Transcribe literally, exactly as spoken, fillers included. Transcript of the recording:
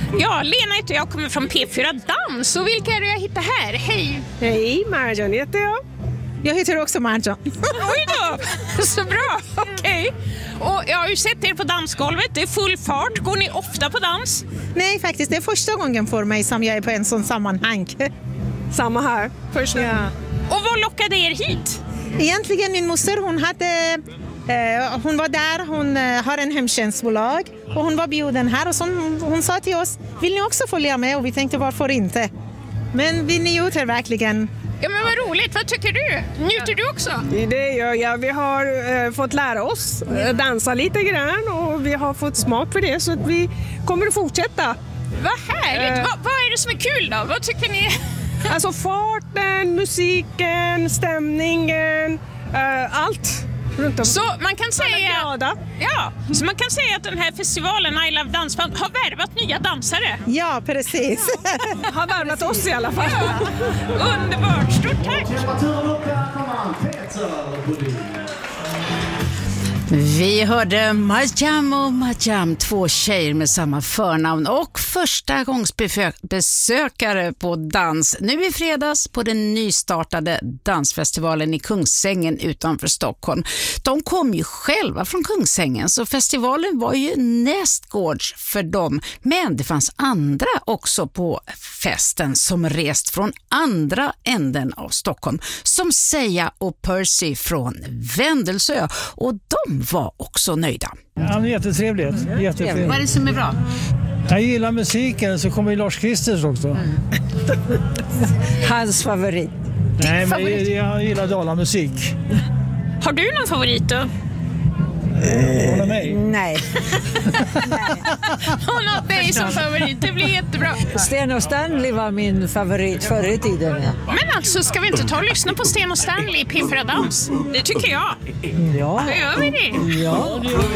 Ja, Lena heter jag, kommer från P fyra Dans. Och vilka är det jag hittar här? Hej! Hej, Marjan heter jag. Jag heter också Marjan. Oj då, så bra, okej. Okay. Och jag har ju sett er på dansgolvet, det är full fart. Går ni ofta på dans? Nej, faktiskt, det är första gången för mig som jag är på en sån sammanhang. Samma här. Första. Ja. Och vad lockade er hit? Egentligen min moster, hon hade... Eh, hon var där, hon eh, har en hemtjänstbolag och hon var bjuden här och så hon, hon sa till oss, vill ni också följa med? Och vi tänkte, varför inte? Men vi njuter verkligen. Ja, men vad roligt, vad tycker du? Njuter du också? Det gör jag. Vi har eh, fått lära oss eh, dansa lite grann och vi har fått smak för det så att vi kommer att fortsätta. Vad härligt, Eh. vad, vad är det som är kul då? Vad tycker ni? Alltså farten, musiken, stämningen, eh, allt runt om. Så man kan säga, glada. ja, så man kan säga att den här festivalen I Love Dansband har värvat nya dansare. Ja, precis. Har värvat oss i alla fall. Ja. Underbart, stort tack! Vi hörde Marjam och Marjam, två tjejer med samma förnamn och första gångs besökare på dans nu i fredags på den nystartade dansfestivalen i Kungsängen utanför Stockholm. De kom ju själva från Kungsängen så festivalen var ju nästgårds för dem, men det fanns andra också på festen som rest från andra änden av Stockholm, som Seja och Percy från Vändelsö, och de var också nöjda. Ja, jättetrevligt. Jättetrevligt. Vad är det som är bra? Jag gillar musiken, så kommer ju Lars Kristers också. Mm. Hans favorit. Nej, men jag, jag gillar dalamusik. Har du någon favorit då? Håller mig? Nej. Hon har dig som favorit, det blir jättebra. Sten och Stanley var min favorit förr i tiden. Ja. Men alltså, ska vi inte ta och lyssna på Sten och Stanley i P fyra Dans? Det tycker jag. Ja. Då gör vi det. Ja.